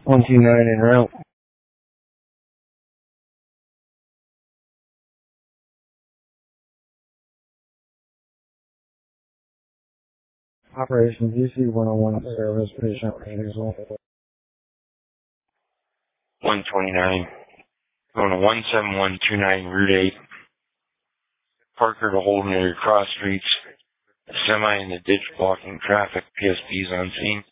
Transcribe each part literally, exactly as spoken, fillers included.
twenty-nine en route. Operation D C one oh one service, patient Hazel. one twenty-nine. Going to one seven one two nine Route eight. Parker to hold near your cross streets. A semi in the ditch blocking traffic. P S P's on scene.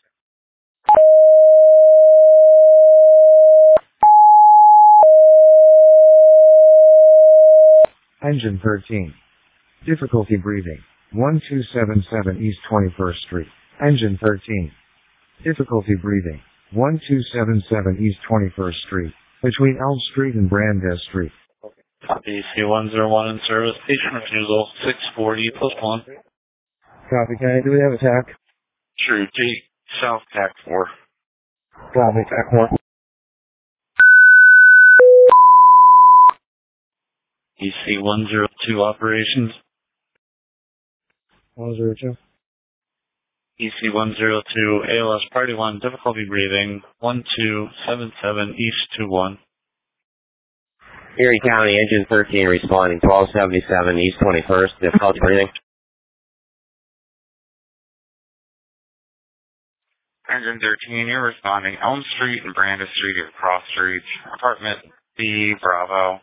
Engine thirteen. Difficulty breathing. one two seven seven East twenty-first Street. Engine thirteen. Difficulty breathing. one two seven seven East twenty-first Street. Between Elm Street and Brandes Street. Copy, C one oh one in service. Patient refusal, six forty plus one. Copy, can I, do we have a T A C? True, T. South T A C four. Copy, T A C four. E C one oh two operations. one oh two. E C one oh two, A L S Party one, difficulty breathing, one two seven seven East two one. Erie County, Engine thirteen responding, twelve seventy-seven East twenty-first, difficulty breathing. Engine thirteen, you're responding. Elm Street and Brandes Street, your cross streets. Apartment B, Bravo.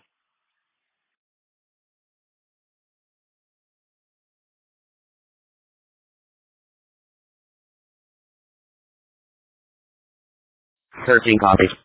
thirteen copies.